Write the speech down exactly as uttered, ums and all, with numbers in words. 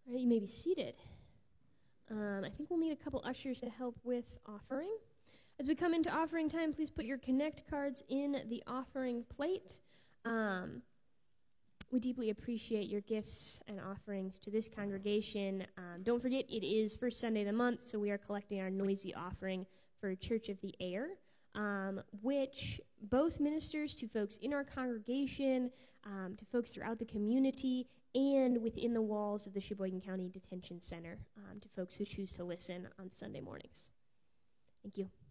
All right, you may be seated. Um, I think we'll need a couple ushers to help with offering. As we come into offering time, please put your Connect cards in the offering plate. Um, we deeply appreciate your gifts and offerings to this congregation. Um, don't forget, it is first Sunday of the month, so we are collecting our noisy offering for Church of the Air, um, which both ministers to folks in our congregation, um, to folks throughout the community, and within the walls of the Sheboygan County Detention Center, um, to folks who choose to listen on Sunday mornings. Thank you.